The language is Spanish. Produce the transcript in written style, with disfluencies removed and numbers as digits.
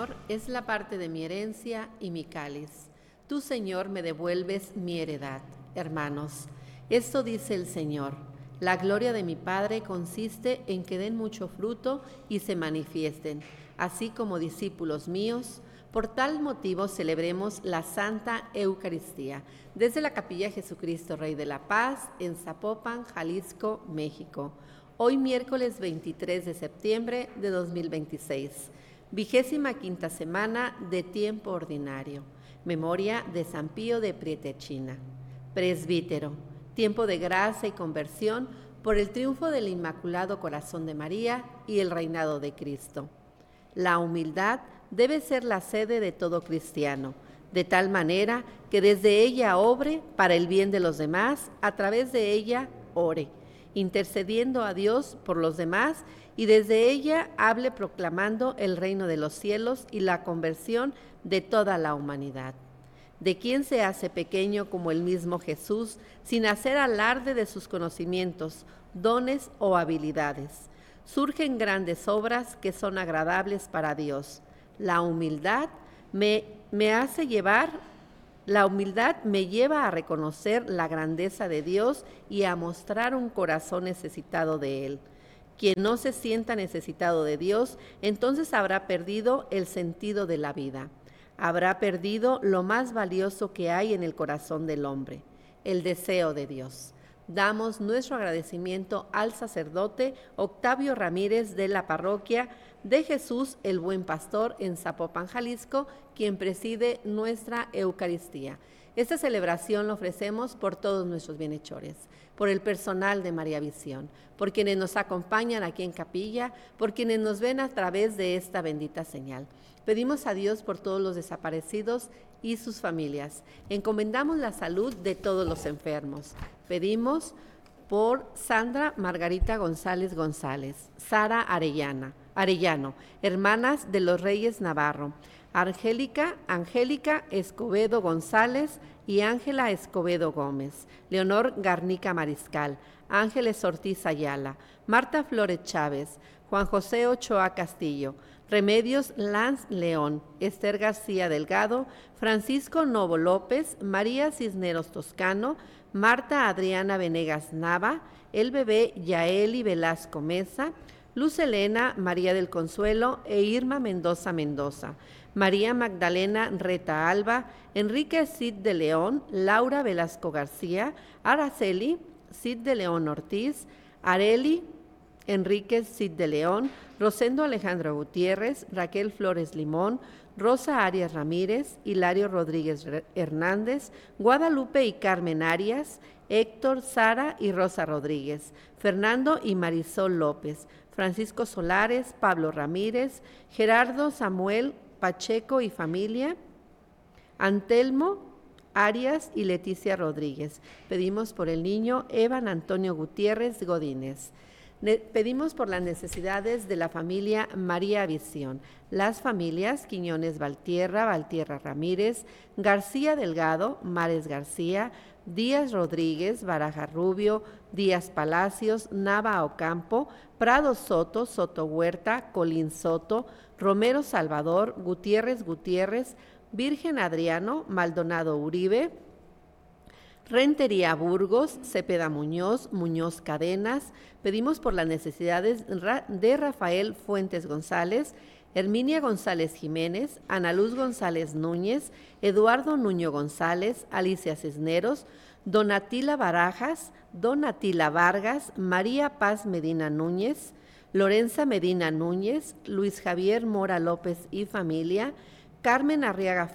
Señor es la parte de mi herencia y mi cáliz. Tú, Señor, me devuelves mi heredad. Hermanos, esto dice el Señor: la gloria de mi Padre consiste en que den mucho fruto y se manifiesten, así como discípulos míos. Por tal motivo celebremos la Santa Eucaristía desde la Capilla Jesucristo Rey de la Paz en Zapopan, Jalisco, México. Hoy miércoles 23 de septiembre de 2026, 25ª semana de tiempo ordinario. Memoria de San Pío de Pietrelcina. Presbítero, tiempo de gracia y conversión por el triunfo del Inmaculado Corazón de María y el reinado de Cristo. La humildad debe ser la sede de todo cristiano, de tal manera que desde ella obre para el bien de los demás, a través de ella ore, intercediendo a Dios por los demás, y desde ella hable proclamando el reino de los cielos y la conversión de toda la humanidad. ¿De quién se hace pequeño como el mismo Jesús, sin hacer alarde de sus conocimientos, dones o habilidades? Surgen grandes obras que son agradables para Dios. La humildad me lleva a reconocer la grandeza de Dios y a mostrar un corazón necesitado de Él. Quien no se sienta necesitado de Dios, entonces habrá perdido el sentido de la vida. Habrá perdido lo más valioso que hay en el corazón del hombre, el deseo de Dios. Damos nuestro agradecimiento al sacerdote Octavio Ramírez de la parroquia de Jesús el Buen Pastor en Zapopan, Jalisco, quien preside nuestra Eucaristía. Esta celebración la ofrecemos por todos nuestros bienhechores, por el personal de María Visión, por quienes nos acompañan aquí en capilla, por quienes nos ven a través de esta bendita señal. Pedimos a Dios por todos los desaparecidos y sus familias. Encomendamos la salud de todos los enfermos. Pedimos por Sandra Margarita González González, Sara Arellano, hermanas de los Reyes Navarro, Angélica Escobedo González y Ángela Escobedo Gómez, Leonor Garnica Mariscal, Ángeles Ortiz Ayala, Marta Flores Chávez, Juan José Ochoa Castillo, Remedios Lanz León, Esther García Delgado, Francisco Novo López, María Cisneros Toscano, Marta Adriana Venegas Nava, el bebé Yaeli Velasco Mesa, Luz Elena María del Consuelo e Irma Mendoza Mendoza, María Magdalena Reta Alba, Enrique Cid de León, Laura Velasco García, Araceli Cid de León Ortiz, Areli Enríquez Cid de León, Rosendo Alejandro Gutiérrez, Raquel Flores Limón, Rosa Arias Ramírez, Hilario Rodríguez Hernández, Guadalupe y Carmen Arias, Héctor, Sara y Rosa Rodríguez, Fernando y Marisol López, Francisco Solares, Pablo Ramírez, Gerardo Samuel Pacheco y familia, Antelmo Arias y Leticia Rodríguez. Pedimos por el niño Evan Antonio Gutiérrez Godínez. Pedimos por las necesidades de la familia María Visión, las familias Quiñones Valtierra Ramírez, García Delgado, Mares García, Díaz Rodríguez, Baraja Rubio, Díaz Palacios, Nava Ocampo, Prado Soto, Soto Huerta, Colín Soto, Romero Salvador, Gutiérrez, Virgen Adriano, Maldonado Uribe, Rentería Burgos, Cepeda Muñoz, Muñoz Cadenas. Pedimos por las necesidades de Rafael Fuentes González, Herminia González Jiménez, Ana Luz González Núñez, Eduardo Nuño González, Alicia Cisneros, Donatila Barajas, Donatila Vargas, María Paz Medina Núñez, Lorenza Medina Núñez, Luis Javier Mora López y familia, Carmen Arriaga